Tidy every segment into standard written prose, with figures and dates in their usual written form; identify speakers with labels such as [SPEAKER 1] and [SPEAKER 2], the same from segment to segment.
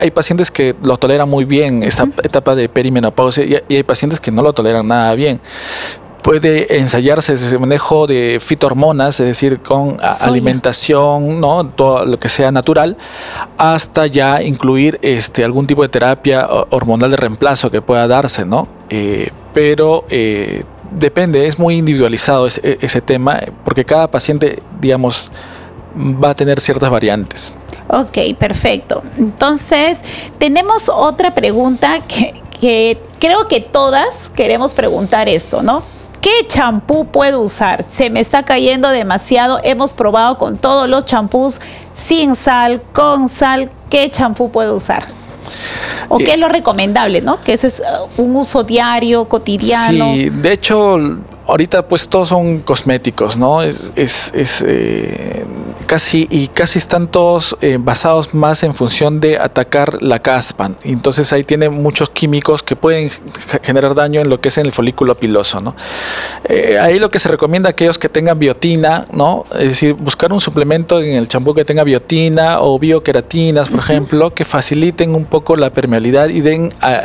[SPEAKER 1] hay pacientes que lo toleran muy bien, esa etapa de perimenopausia, y hay pacientes que no lo toleran nada bien. Puede ensayarse ese manejo de fitohormonas, es decir, con alimentación, ¿no? Todo lo que sea natural, hasta ya incluir algún tipo de terapia hormonal de reemplazo que pueda darse, ¿no? Pero depende, es muy individualizado ese tema, porque cada paciente, digamos, va a tener ciertas variantes.
[SPEAKER 2] Ok, perfecto. Entonces, tenemos otra pregunta que creo que todas queremos preguntar esto, ¿no? ¿Qué champú puedo usar? Se me está cayendo demasiado. Hemos probado con todos los champús, sin sal, con sal. ¿Qué champú puedo usar? ¿O qué es lo recomendable, no? Que eso es un uso diario, cotidiano.
[SPEAKER 1] Sí, de hecho, ahorita pues todos son cosméticos, ¿no? Casi están todos basados más en función de atacar la caspa. Entonces ahí tiene muchos químicos que pueden generar daño en lo que es en el folículo piloso, ¿no? Ahí lo que se recomienda a aquellos que tengan biotina, ¿no? Es decir, buscar un suplemento en el champú que tenga biotina o bioqueratinas, por ejemplo, que faciliten un poco la permeabilidad y den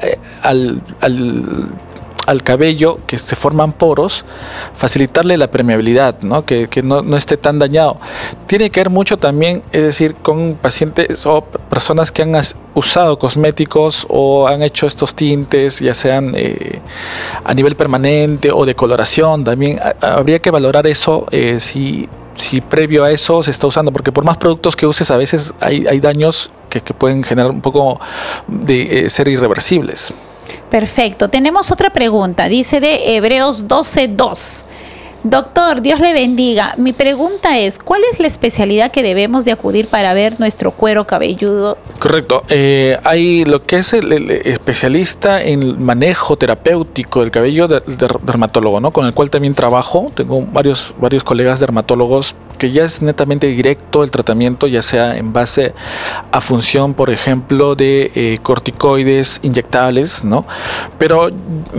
[SPEAKER 1] al cabello, que se forman poros, facilitarle la permeabilidad, ¿no? Que no esté tan dañado. Tiene que ver mucho también, es decir, con pacientes o personas que han usado cosméticos o han hecho estos tintes, ya sean a nivel permanente o de coloración. También habría que valorar eso, si previo a eso se está usando, porque por más productos que uses, a veces hay daños que pueden generar un poco de ser irreversibles.
[SPEAKER 2] Perfecto. Tenemos otra pregunta. Dice de Hebreos 12:2. Doctor, Dios le bendiga. Mi pregunta es, ¿cuál es la especialidad que debemos de acudir para ver nuestro cuero cabelludo?
[SPEAKER 1] Correcto. Hay lo que es el especialista en manejo terapéutico del cabello, dermatólogo, ¿no? Con el cual también trabajo. Tengo varios colegas dermatólogos que ya es netamente directo el tratamiento, ya sea en base a función, por ejemplo, de corticoides inyectables, ¿no? Pero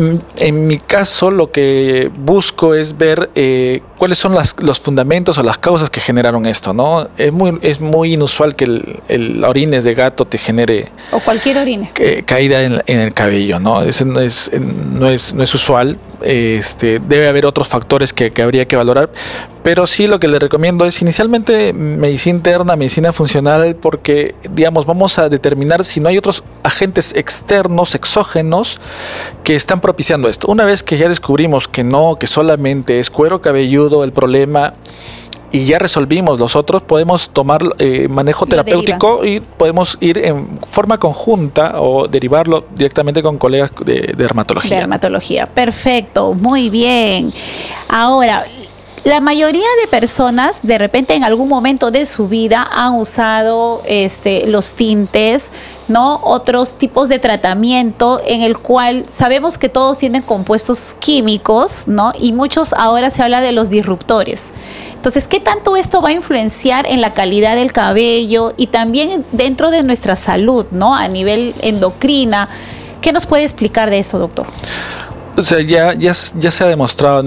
[SPEAKER 1] en mi caso lo que busco es ver cuáles son los fundamentos o las causas que generaron esto, ¿no? Es muy inusual que la orines de gato te genere...
[SPEAKER 2] O cualquier orina.
[SPEAKER 1] Caída en el cabello, ¿no? Eso no es usual. Debe haber otros factores que habría que valorar, pero sí lo que le recomiendo es inicialmente medicina interna, medicina funcional, porque digamos vamos a determinar si no hay otros agentes externos, exógenos, que están propiciando esto. Una vez que ya descubrimos que solamente es cuero cabelludo el problema y ya resolvimos los otros, podemos tomar manejo terapéutico y podemos ir en forma conjunta o derivarlo directamente con colegas de dermatología.
[SPEAKER 2] Dermatología, perfecto, muy bien. Ahora, la mayoría de personas de repente en algún momento de su vida han usado los tintes, ¿no? Otros tipos de tratamiento en el cual sabemos que todos tienen compuestos químicos, ¿no? Y muchos ahora se habla de los disruptores. Entonces, ¿qué tanto esto va a influenciar en la calidad del cabello y también dentro de nuestra salud, ¿no? A nivel endocrina. ¿Qué nos puede explicar de esto, doctor?
[SPEAKER 1] O sea, ya se ha demostrado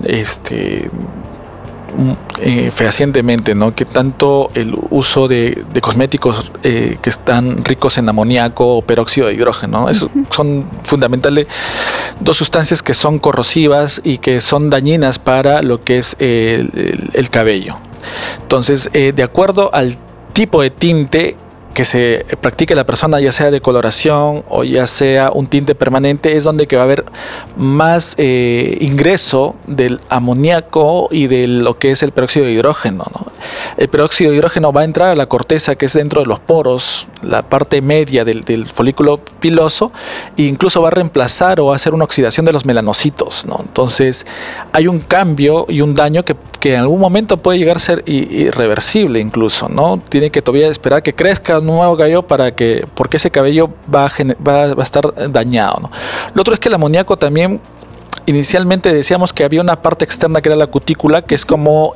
[SPEAKER 1] fehacientemente, ¿no? Que tanto el uso de cosméticos que están ricos en amoníaco o peróxido de hidrógeno, ¿no? Eso son fundamentales dos sustancias que son corrosivas y que son dañinas para lo que es el cabello. Entonces, de acuerdo al tipo de tinte que se practique la persona, ya sea de coloración o ya sea un tinte permanente, es donde que va a haber más ingreso del amoníaco y de lo que es el peróxido de hidrógeno, ¿no? El peróxido de hidrógeno va a entrar a la corteza, que es dentro de los poros, la parte media del folículo piloso, e incluso va a reemplazar o va a hacer una oxidación de los melanocitos, ¿no? Entonces hay un cambio y un daño que en algún momento puede llegar a ser irreversible incluso, ¿no? Tiene que todavía esperar que crezca un nuevo cabello porque ese cabello va a estar dañado, ¿no? Lo otro es que el amoníaco también, inicialmente decíamos que había una parte externa que era la cutícula, que es como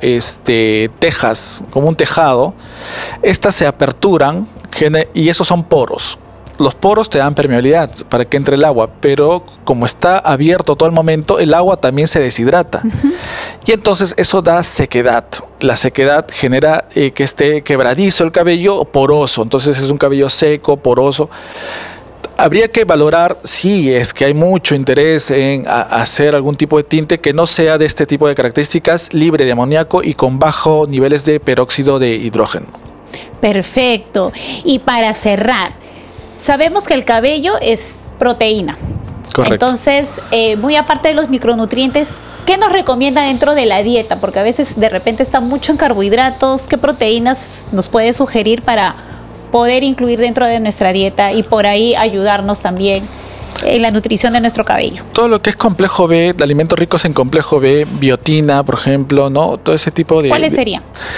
[SPEAKER 1] tejas, como un tejado. Estas se aperturan y esos son poros. los poros te dan permeabilidad para que entre el agua, pero como está abierto todo el momento, el agua también se deshidrata. Y entonces eso da sequedad. La sequedad genera que esté quebradizo el cabello, poroso. Entonces es un cabello seco, poroso. Habría que valorar si es que hay mucho interés en hacer algún tipo de tinte que no sea de este tipo de características, libre de amoníaco y con bajos niveles de peróxido de hidrógeno.
[SPEAKER 2] Perfecto. Y para cerrar, sabemos que el cabello es proteína.
[SPEAKER 1] Correcto.
[SPEAKER 2] Entonces, muy aparte de los micronutrientes, ¿qué nos recomienda dentro de la dieta? Porque a veces de repente está mucho en carbohidratos. ¿Qué proteínas nos puede sugerir para poder incluir dentro de nuestra dieta y por ahí ayudarnos también en la nutrición de nuestro cabello?
[SPEAKER 1] Todo lo que es complejo B, alimentos ricos en complejo B, biotina, por ejemplo, ¿no? Todo ese tipo de...
[SPEAKER 2] ¿Cuáles serían?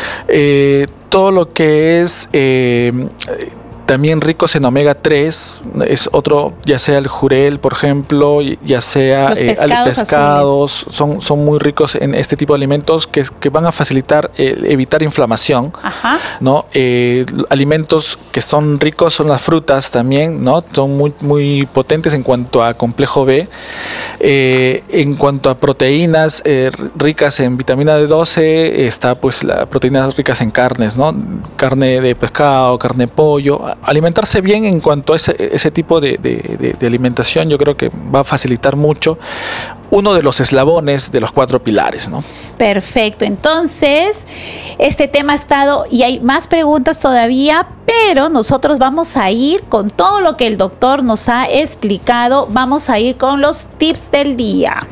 [SPEAKER 1] Todo lo que es... también ricos en omega 3, es otro, ya sea el jurel, por ejemplo, ya sea pescados, son muy ricos en este tipo de alimentos que van a facilitar evitar inflamación.
[SPEAKER 2] Ajá.
[SPEAKER 1] ¿No? Alimentos que son ricos son las frutas también, ¿no? Son muy potentes en cuanto a complejo B. En cuanto a proteínas ricas en vitamina D12, está pues las proteínas ricas en carnes, ¿no? Carne de pescado, carne de pollo. Alimentarse bien en cuanto a ese tipo de alimentación, yo creo que va a facilitar mucho uno de los eslabones de los 4 pilares, ¿no?
[SPEAKER 2] Perfecto. Entonces, este tema ha estado y hay más preguntas todavía, pero nosotros vamos a ir con todo lo que el doctor nos ha explicado. Vamos a ir con los tips del día.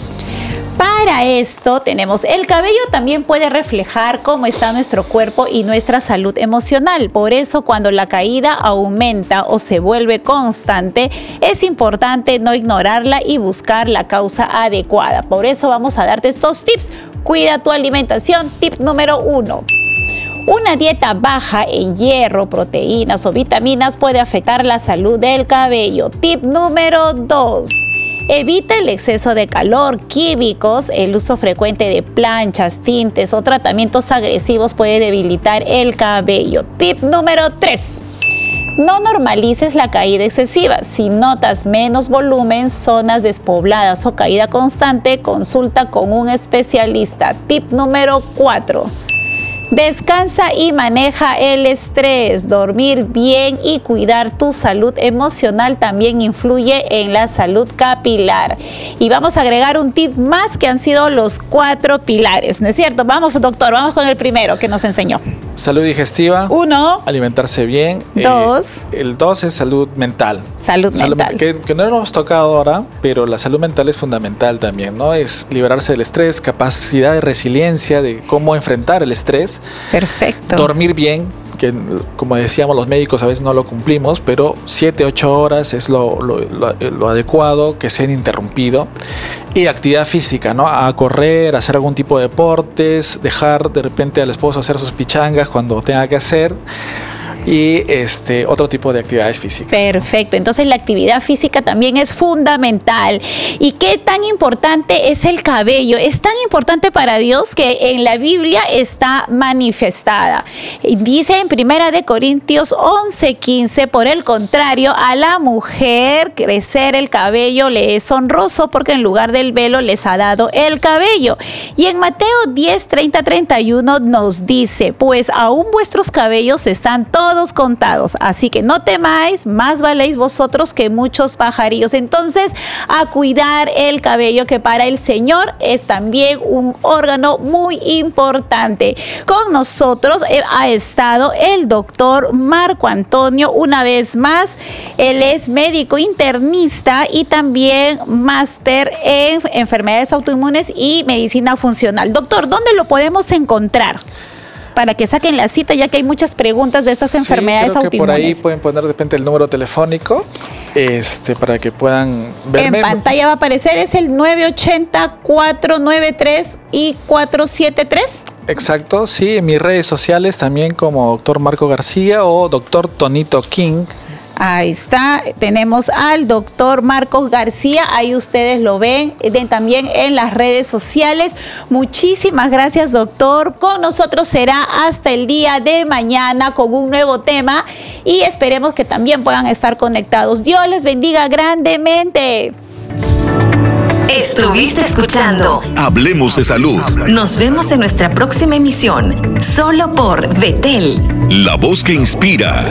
[SPEAKER 2] Para esto tenemos, el cabello también puede reflejar cómo está nuestro cuerpo y nuestra salud emocional. Por eso, cuando la caída aumenta o se vuelve constante, es importante no ignorarla y buscar la causa adecuada. Por eso vamos a darte estos tips. Cuida tu alimentación. Tip número 1. Una dieta baja en hierro, proteínas o vitaminas puede afectar la salud del cabello. Tip número 2. Evita el exceso de calor, químicos, el uso frecuente de planchas, tintes o tratamientos agresivos puede debilitar el cabello. Tip número 3. No normalices la caída excesiva. Si notas menos volumen, zonas despobladas o caída constante, consulta con un especialista. Tip número 4. Descansa y maneja el estrés. Dormir bien y cuidar tu salud emocional también influye en la salud capilar. Y vamos a agregar un tip más que han sido los 4 pilares, ¿no es cierto? Vamos, doctor, vamos con el primero que nos enseñó.
[SPEAKER 1] Salud digestiva.
[SPEAKER 2] 1.
[SPEAKER 1] Alimentarse bien.
[SPEAKER 2] 2.
[SPEAKER 1] El 2 es salud mental.
[SPEAKER 2] Salud mental.
[SPEAKER 1] Que no lo hemos tocado ahora, pero la salud mental es fundamental también, ¿no? Es liberarse del estrés, capacidad de resiliencia, de cómo enfrentar el estrés.
[SPEAKER 2] Perfecto.
[SPEAKER 1] Dormir bien, que como decíamos los médicos a veces no lo cumplimos, pero 7-8 horas es lo adecuado, que sea ininterrumpido. Y actividad física, ¿no? A correr, hacer algún tipo de deportes, dejar de repente al esposo hacer sus pichangas cuando tenga que hacer. Y otro tipo de actividades físicas.
[SPEAKER 2] Perfecto, entonces la actividad física también es fundamental. ¿Y qué tan importante es el cabello? Es tan importante para Dios que en la Biblia está manifestada. Dice en 1 Corintios 11:15, por el contrario, a la mujer crecer el cabello le es honroso porque en lugar del velo les ha dado el cabello. Y en Mateo 10:30-31 nos dice, pues aún vuestros cabellos están todos contados, así que no temáis, más valéis vosotros que muchos pajarillos. Entonces, a cuidar el cabello, que para el Señor es también un órgano muy importante. Con nosotros ha estado el doctor Marco Antonio una vez más. Él es médico internista y también máster en enfermedades autoinmunes y medicina funcional. Doctor, ¿dónde lo podemos encontrar? Para que saquen la cita, ya que hay muchas preguntas de estas enfermedades
[SPEAKER 1] creo
[SPEAKER 2] autoinmunes.
[SPEAKER 1] Que por ahí pueden poner de repente el número telefónico para que puedan verme.
[SPEAKER 2] En pantalla va a aparecer, es el 980-493 y 473.
[SPEAKER 1] Exacto, sí, en mis redes sociales también como doctor Marco García o doctor Tonito King.
[SPEAKER 2] Ahí está, tenemos al doctor Marcos García, ahí ustedes lo ven, también en las redes sociales. Muchísimas gracias, doctor. Con nosotros será hasta el día de mañana con un nuevo tema y esperemos que también puedan estar conectados. Dios les bendiga grandemente.
[SPEAKER 3] Estuviste escuchando
[SPEAKER 4] Hablemos de Salud.
[SPEAKER 3] Nos vemos en nuestra próxima emisión, solo por Betel.
[SPEAKER 4] La voz que inspira.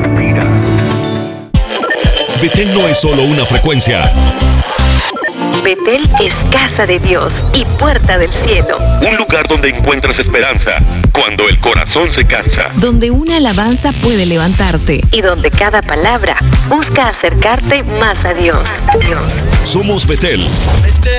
[SPEAKER 4] Betel no es solo una frecuencia.
[SPEAKER 3] Betel es casa de Dios y puerta del cielo.
[SPEAKER 4] Un lugar donde encuentras esperanza cuando el corazón se cansa.
[SPEAKER 3] Donde una alabanza puede levantarte y donde cada palabra busca acercarte más a Dios.
[SPEAKER 4] Somos Betel.